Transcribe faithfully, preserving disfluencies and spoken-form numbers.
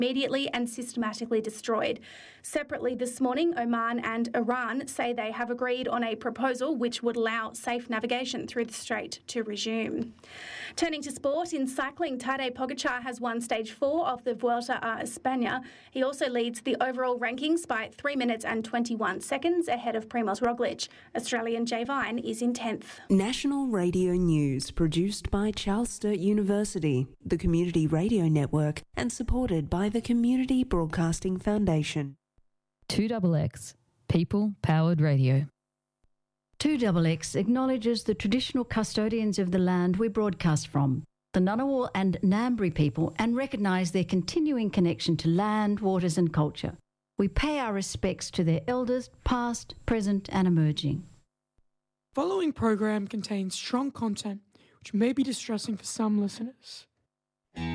immediately and systematically destroyed. Separately this morning, Oman and Iran say they have agreed on a proposal which would allow safe navigation through the strait to resume. Turning to sport, in cycling, Tadej Pogacar has won stage four of the Vuelta a España. He also leads the overall rankings by three minutes and twenty-one seconds ahead of Primoz Roglic. Australian Jay Vine is in tenth. National Radio News, produced by Charles Sturt University, the Community Radio Network, and supported by the Community Broadcasting Foundation. two X X, people-powered radio. two X X acknowledges the traditional custodians of the land we broadcast from, the Ngunnawal and Ngambri people, and recognise their continuing connection to land, waters and culture. We pay our respects to their elders, past, present and emerging. Following program contains strong content which may be distressing for some listeners.